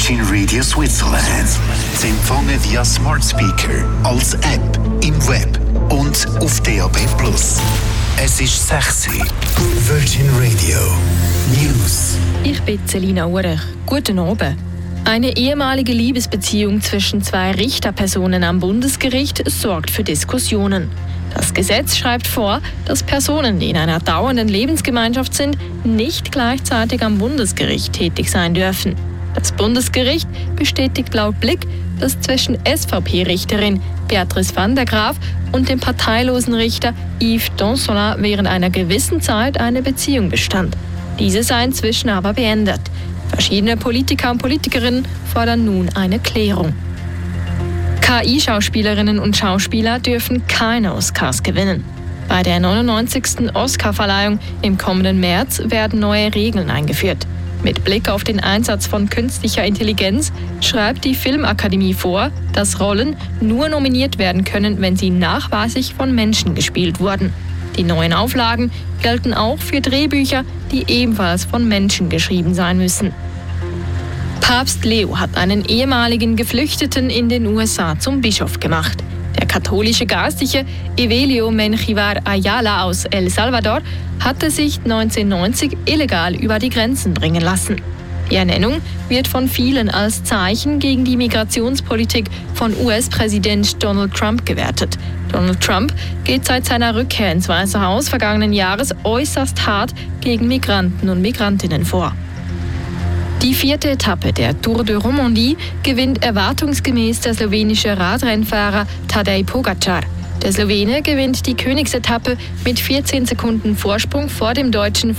Virgin Radio Switzerland. Sie empfangen via Smart Speaker, als App, im Web und auf DAB+. Es ist 6 Uhr. Virgin Radio News. Ich bin Selina Urech. Guten Abend. Eine ehemalige Liebesbeziehung zwischen 2 Richterpersonen am Bundesgericht sorgt für Diskussionen. Das Gesetz schreibt vor, dass Personen, die in einer dauernden Lebensgemeinschaft sind, nicht gleichzeitig am Bundesgericht tätig sein dürfen. Das Bundesgericht bestätigt laut Blick, dass zwischen SVP-Richterin Beatrice van der Graaf und dem parteilosen Richter Yves Donsola während einer gewissen Zeit eine Beziehung bestand. Diese sei inzwischen aber beendet. Verschiedene Politiker und Politikerinnen fordern nun eine Klärung. KI-Schauspielerinnen und Schauspieler dürfen keine Oscars gewinnen. Bei der 99. Oscar-Verleihung im kommenden März werden neue Regeln eingeführt. Mit Blick auf den Einsatz von künstlicher Intelligenz schreibt die Filmakademie vor, dass Rollen nur nominiert werden können, wenn sie nachweislich von Menschen gespielt wurden. Die neuen Auflagen gelten auch für Drehbücher, die ebenfalls von Menschen geschrieben sein müssen. Papst Leo hat einen ehemaligen Geflüchteten in den USA zum Bischof gemacht. Der katholische Geistliche Evelio Menjivar Ayala aus El Salvador hatte sich 1990 illegal über die Grenzen bringen lassen. Die Ernennung wird von vielen als Zeichen gegen die Migrationspolitik von US-Präsident Donald Trump gewertet. Donald Trump geht seit seiner Rückkehr ins Weiße Haus vergangenen Jahres äußerst hart gegen Migranten und Migrantinnen vor. Die 4. Etappe der Tour de Romandie gewinnt erwartungsgemäß der slowenische Radrennfahrer Tadej Pogačar. Der Slowene gewinnt die Königsetappe mit 14 Sekunden Vorsprung vor dem Deutschen